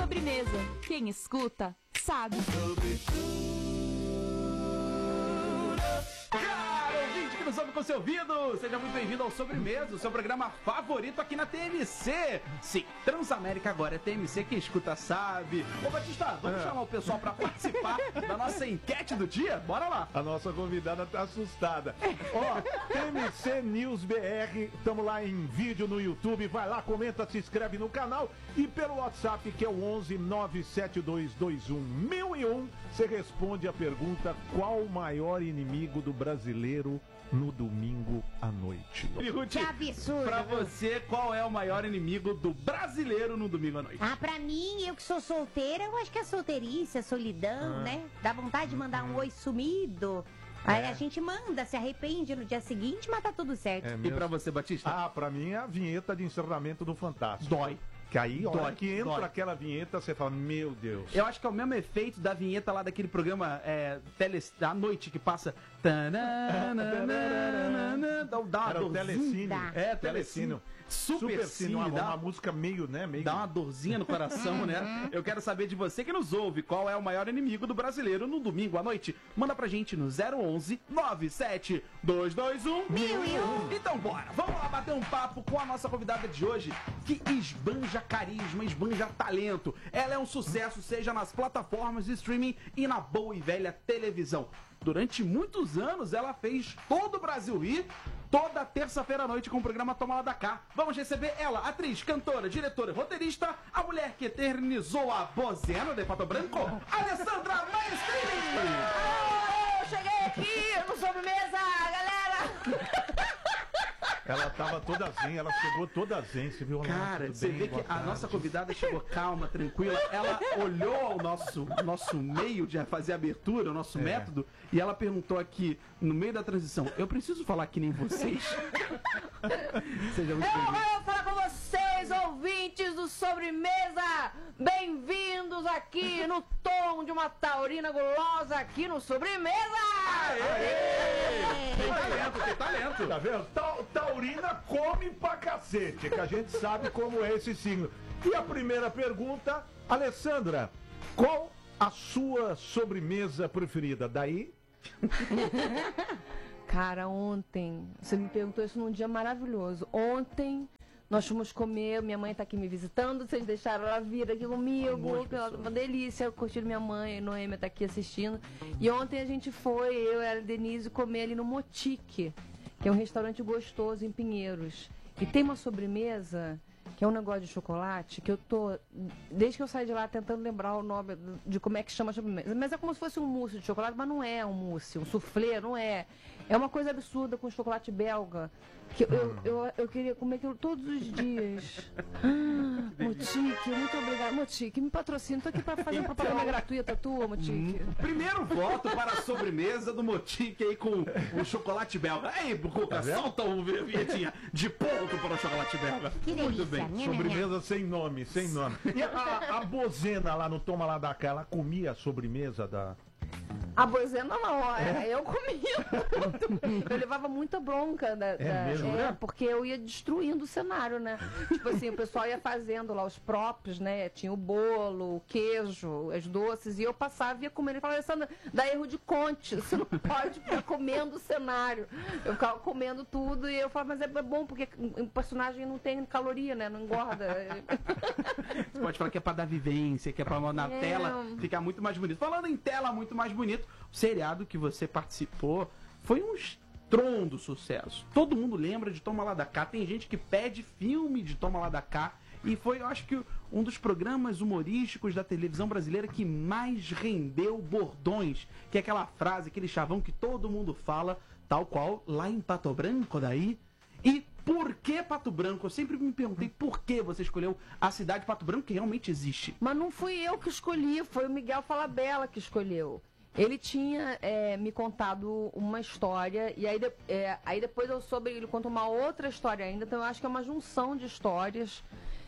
Sobremesa. Quem escuta, sabe. Que nos ouve com seu ouvido, seja muito bem-vindo ao Sobremesa, o seu programa favorito aqui na TMC. Sim, Transamérica agora é TMC, quem escuta sabe. Ô Batista, vamos chamar o pessoal pra participar da nossa enquete do dia? Bora lá. A nossa convidada tá assustada. Ó, TMC News BR, estamos lá em vídeo no YouTube, vai lá, comenta, se inscreve no canal e pelo WhatsApp que é o 11 97221 1001, você responde a pergunta: qual o maior inimigo do brasileiro no domingo à noite? Que absurdo. Pra você, qual é o maior inimigo do brasileiro no domingo à noite? Ah, pra mim, eu que sou solteira, eu acho que a solteirice, a solidão, né? Dá vontade de mandar um oi sumido. Aí a gente manda, se arrepende no dia seguinte, mas tá tudo certo. E pra você, Batista? Ah, pra mim é a vinheta de encerramento do Fantástico. Dói. Que aí, a hora que entra dói. aquela vinheta, você fala, meu Deus. Eu acho que é o mesmo efeito da vinheta lá daquele programa à noite que passa. Dá uma Era o dorzinha. Telecine. É, Telecine. Super Cine, uma música meio, né? Meio... Dá uma dorzinha no coração, né? Eu quero saber de você que nos ouve, qual é o maior inimigo do brasileiro no domingo à noite? Manda pra gente no 011 97 221 1001. Então bora, vamos lá bater um papo com a nossa convidada de hoje, que esbanja carisma, esbanja talento. Ela é um sucesso, seja nas plataformas de streaming e na boa e velha televisão. Durante muitos anos, ela fez todo o Brasil rir, toda terça-feira à noite com o programa Toma Lá da Cá. Vamos receber ela, atriz, cantora, diretora e roteirista, a mulher que eternizou a Bozena de Pato Branco, Alessandra Maestrini! Eu cheguei aqui no Sobremesa, galera! Ela tava toda zen, ela chegou toda zen, você viu? Cara, você vê que a nossa convidada chegou calma, tranquila, ela olhou ao nosso meio de fazer a abertura, o nosso método, e ela perguntou aqui, no meio da transição, eu preciso falar que nem vocês? Seja muito bem-vindo. Eu vou falar com vocês, ouvintes do Sobremesa! Bem-vindos aqui no tom de uma taurina gulosa aqui no Sobremesa! Tem talento. Tá vendo? Taurina come pra cacete, que a gente sabe como é esse signo. E a primeira pergunta, Alessandra, qual a sua sobremesa preferida? Daí? Cara, ontem, você me perguntou isso num dia maravilhoso. Ontem nós fomos comer, minha mãe tá aqui me visitando, vocês deixaram ela vir aqui comigo, uma delícia, eu curti minha mãe, Noêmia tá aqui assistindo. E ontem a gente foi, eu e a Denise, comer ali no Motique, que é um restaurante gostoso em Pinheiros. E tem uma sobremesa, que é um negócio de chocolate, que eu tô, desde que eu saí de lá, tentando lembrar o nome de como é que chama a sobremesa. Mas é como se fosse um mousse de chocolate, mas não é um mousse, um soufflé, não é. É uma coisa absurda com chocolate belga, que eu queria comer aquilo todos os dias. Motique, muito obrigada. Motique, me patrocina, tô aqui pra fazer uma propaganda gratuita tua, Motique. Primeiro voto para a sobremesa do Motique aí com o chocolate belga. Aí, Bucuca, solta o vinhetinha de ponto para o chocolate belga. Que delícia. Muito bem. Sobremesa sem nome, sem nome. E a Bozena lá no Toma Lá da Cá, ela comia a sobremesa da... A Bozena não, eu comia. Eu levava muita bronca mesmo, né? porque eu ia destruindo o cenário, né? Tipo assim, o pessoal ia fazendo lá os próprios, né? Tinha o bolo, o queijo, as doces, e eu passava e ia comendo. E falava, Alessandra, dá erro de conte, você não pode ficar comendo o cenário. Eu ficava comendo tudo e eu falava, mas é bom, porque o personagem não tem caloria, né? Não engorda. Você pode falar que é pra dar vivência, que é pra na tela ficar muito mais bonito. Falando em tela muito mais bonito, o seriado que você participou foi um estrondo sucesso. Todo mundo lembra de Toma Lá da Cá. Tem gente que pede filme de Toma Lá da Cá. E foi, eu acho que, um dos programas humorísticos da televisão brasileira que mais rendeu bordões. Que é aquela frase, aquele chavão que todo mundo fala, tal qual, lá em Pato Branco, daí. E por que Pato Branco? Eu sempre me perguntei por que você escolheu a cidade de Pato Branco, que realmente existe. Mas não fui eu que escolhi, foi o Miguel Falabella que escolheu. Ele tinha me contado uma história, e aí depois eu soube, ele conta uma outra história ainda, então eu acho que é uma junção de histórias.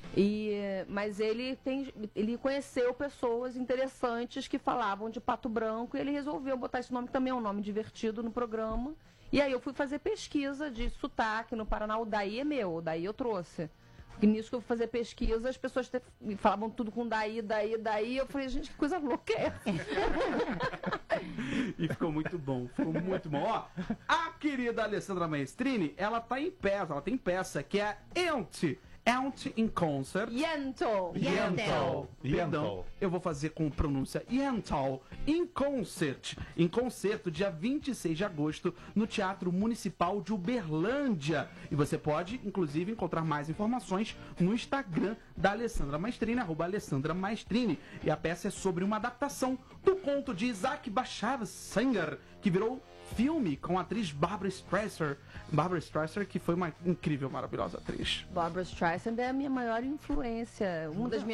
Mas ele conheceu pessoas interessantes que falavam de Pato Branco, e ele resolveu botar esse nome, que também é um nome divertido, no programa. E aí eu fui fazer pesquisa de sotaque no Paraná, o daí é meu, o daí eu trouxe. Porque nisso que eu fui fazer pesquisa, as pessoas falavam tudo com daí. Eu falei, gente, que coisa louca é essa? E ficou muito bom, Ó, a querida Alessandra Maestrini, ela tem peça que é Ant in Concert. Yentl. Perdão, eu vou fazer com pronúncia Yentl in Concert. Em concerto, dia 26 de agosto, no Teatro Municipal de Uberlândia. E você pode, inclusive, encontrar mais informações no Instagram da Alessandra Maestrini, @AlessandraMaestrini. E a peça é sobre uma adaptação do conto de Isaac Bashevis Singer, que virou filme com a atriz Barbra Streisand. Barbra Streisand, que foi uma incrível, maravilhosa atriz. Barbra Streisand é a minha maior influência.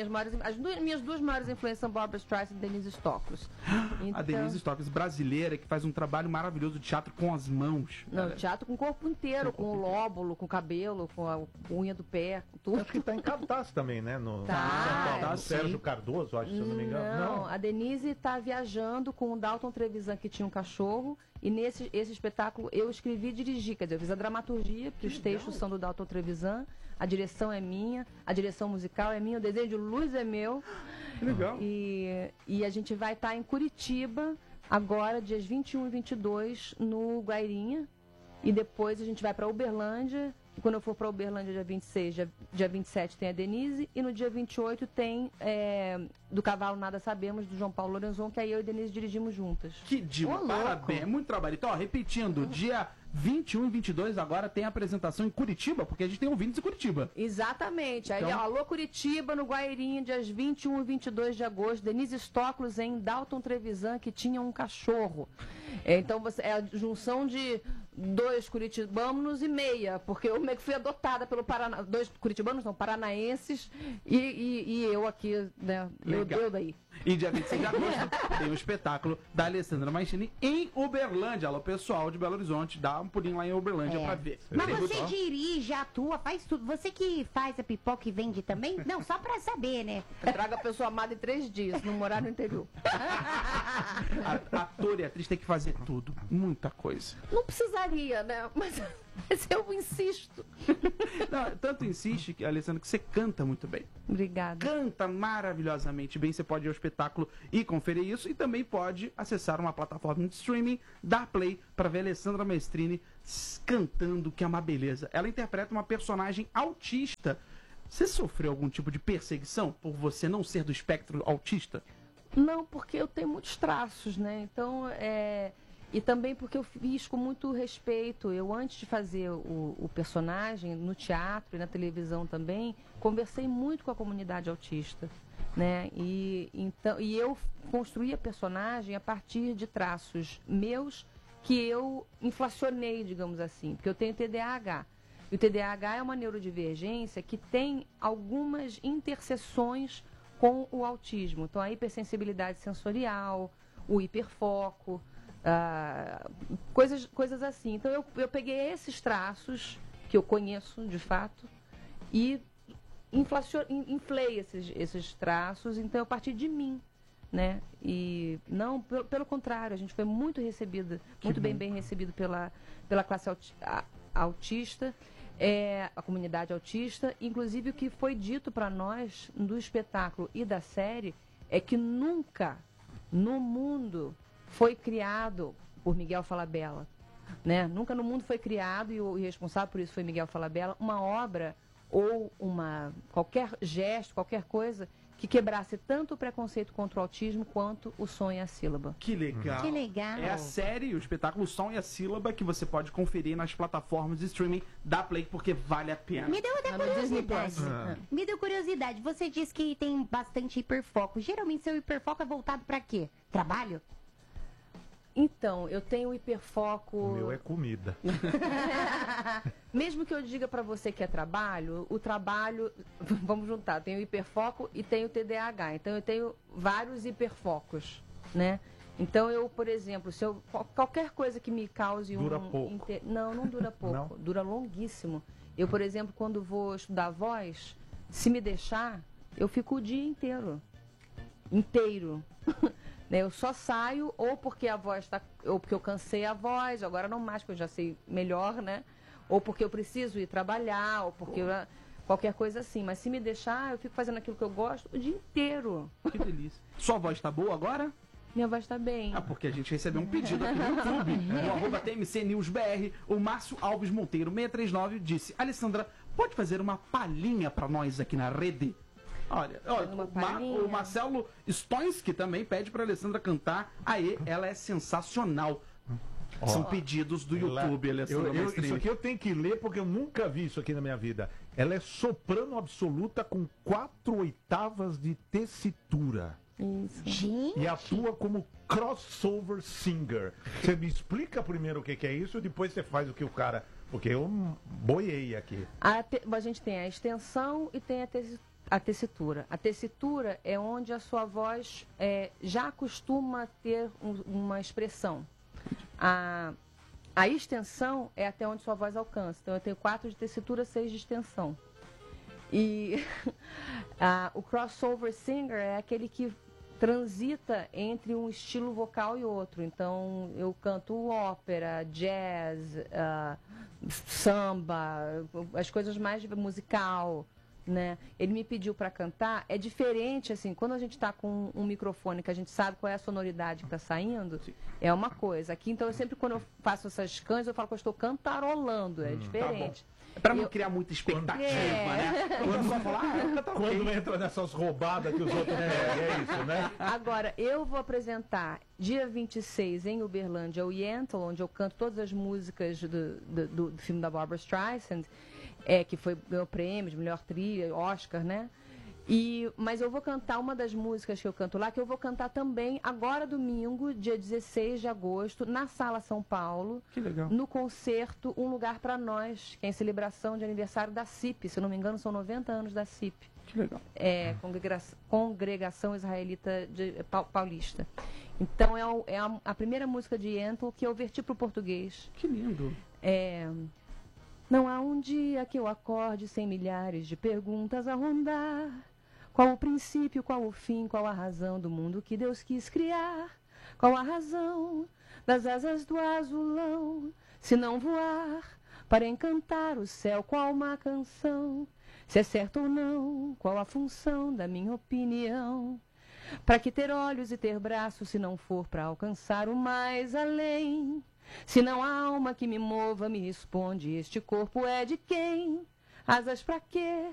As minhas duas maiores influências são Barbra Streisand e Denise Stoklos. A Denise Stoklos, brasileira, que faz um trabalho maravilhoso de teatro com as mãos. Não, teatro com o corpo inteiro, com o lóbulo, com o cabelo, com a unha do pé, com tudo. Acho que tá em cartaz também, né? No Tá. São Paulo, Sérgio Cardoso, acho, se eu não me engano. Não, a Denise tá viajando com o Dalton Trevisan, que tinha um cachorro, e nesse espetáculo eu escrevi e dirigi, quer dizer, eu fiz a dramaturgia, porque os textos são do Dalton Trevisan, a direção é minha, a direção musical é minha, o desenho de luz é meu. Legal. E a gente vai estar em Curitiba, agora, dias 21 e 22, no Guairinha, e depois a gente vai para Uberlândia. E quando eu for para Uberlândia, dia 26, dia 27 tem a Denise, e no dia 28 tem Do Cavalo Nada Sabemos, do João Paulo Lorenzon, que aí eu e a Denise dirigimos juntas. Que diva, parabéns, muito trabalho. Então, ó, repetindo, dia 21 e 22 agora tem a apresentação em Curitiba, porque a gente tem ouvintes em Curitiba. Exatamente. Aí, Então- alô Curitiba, no Guairinha, dias 21 e 22 de agosto, Denise Stoklos em Dalton Trevisan, que tinha um cachorro. Então, é a junção de 2 curitibanos e meia, porque eu meio que fui adotada pelo Paraná, 2 curitibanos, não, paranaenses, e eu aqui, né, Legal. eu daí. E dia 26 de agosto tem o espetáculo da Alessandra Maestrini em Uberlândia. Alô, pessoal de Belo Horizonte, dá um pulinho lá em Uberlândia pra ver. Mas Tem você muito- dirige, atua, faz tudo. Você que faz a pipoca e vende também? Não, só pra saber, né? Eu trago a pessoa amada em 3 dias, não morar no interior. Ator e atriz tem que fazer tudo, muita coisa. Não precisaria, né? Mas eu insisto. Não, tanto insiste, Alessandra, que você canta muito bem. Obrigada. Canta maravilhosamente bem. Você pode ir ao espetáculo e conferir isso. E também pode acessar uma plataforma de streaming, dar play para ver a Alessandra Maestrini cantando, que é uma beleza. Ela interpreta uma personagem autista. Você sofreu algum tipo de perseguição por você não ser do espectro autista? Não, porque eu tenho muitos traços, né? Então, e também porque eu fiz com muito respeito. Eu, antes de fazer o personagem, no teatro e na televisão também, conversei muito com a comunidade autista, né? E eu construí a personagem a partir de traços meus que eu inflacionei, digamos assim, porque eu tenho TDAH. E o TDAH é uma neurodivergência que tem algumas interseções com o autismo. Então, a hipersensibilidade sensorial, o hiperfoco, coisas assim. Então, eu peguei esses traços, que eu conheço de fato, e inflei esses traços. Então, eu parti de mim, né? E não, pelo contrário, a gente foi muito recebida, muito bem recebido pela classe autista, a comunidade autista. Inclusive, o que foi dito para nós do espetáculo e da série é que nunca no mundo foi criado por Miguel Falabella, né? Nunca no mundo foi criado, e o responsável por isso foi Miguel Falabella, uma obra ou qualquer gesto, qualquer coisa que quebrasse tanto o preconceito contra o autismo quanto o som e a sílaba. Que legal. Que legal. É a série, o espetáculo Som e a Sílaba, que você pode conferir nas plataformas de streaming da Play, porque vale a pena. Me deu até Tá no Disney curiosidade. Plus. Me deu curiosidade. Você disse que tem bastante hiperfoco. Geralmente, seu hiperfoco é voltado pra quê? Trabalho? Então, eu tenho hiperfoco. O meu é comida. Mesmo que eu diga para você que é trabalho, o trabalho, vamos juntar, tem o hiperfoco e tem o TDAH. Então eu tenho vários hiperfocos, né? Então eu, por exemplo, qualquer coisa que me cause Dura pouco. Não dura pouco, Não? dura longuíssimo. Eu, por exemplo, quando vou estudar voz, se me deixar, eu fico o dia inteiro. Né? Eu só saio ou porque a voz ou porque eu cansei a voz, agora não mais, porque eu já sei melhor, né? Ou porque eu preciso ir trabalhar, ou porque qualquer coisa assim. Mas se me deixar, eu fico fazendo aquilo que eu gosto o dia inteiro. Que delícia. Sua voz tá boa agora? Minha voz tá bem. Ah, porque a gente recebeu um pedido aqui no YouTube, no arroba TMC News BR, o Márcio Alves Monteiro 639 disse: Alessandra, pode fazer uma palhinha pra nós aqui na rede? Olha, Uma palhinha. o Marcelo Stoinski também pede pra Alessandra cantar. Aê, ela é sensacional. São pedidos do YouTube, Alessandra. Isso aqui eu tenho que ler porque eu nunca vi isso aqui na minha vida. Ela é soprano absoluta com 4/8 de tessitura. Isso. Gente, E atua como crossover singer. Você me explica primeiro o que é isso, depois você faz o que o cara... Porque eu boiei aqui. A gente tem a extensão e tem a tessitura. A tessitura é onde a sua voz já costuma ter uma expressão. A extensão é até onde sua voz alcança. Então, eu tenho 4 de tessitura, 6 de extensão. E o crossover singer é aquele que transita entre um estilo vocal e outro. Então, eu canto ópera, jazz, samba, as coisas mais musical, né? Ele me pediu para cantar. É diferente, assim, quando a gente está com um microfone que a gente sabe qual é a sonoridade que está saindo, é uma coisa. Aqui, então, quando eu faço essas cães, eu falo que eu estou cantarolando, é diferente. Pra não criar muita expectativa, né? Quando só falar, Quando entra nessas roubadas que os outros pegam, é isso, né? Agora, eu vou apresentar dia 26 em Uberlândia o Yentl, onde eu canto todas as músicas do filme da Barbra Streisand, que foi meu prêmio de melhor trilha, Oscar, né? Mas eu vou cantar uma das músicas que eu canto lá, que eu vou cantar também agora domingo, dia 16 de agosto, na Sala São Paulo. Que legal. No concerto Um Lugar para Nós, que é em celebração de aniversário da CIP. Se eu não me engano, são 90 anos da CIP. Que legal. Congregação Israelita Paulista. Então, é a primeira música de Yentl que eu verti para o português. Que lindo. Não há um dia que eu acorde sem milhares de perguntas a rondar. Qual o princípio, qual o fim, qual a razão do mundo que Deus quis criar? Qual a razão das asas do azulão, se não voar para encantar o céu, qual uma canção? Se é certo ou não, qual a função da minha opinião? Para que ter olhos e ter braços, se não for para alcançar o mais além? Se não há alma que me mova, me responde, este corpo é de quem? Asas para quê?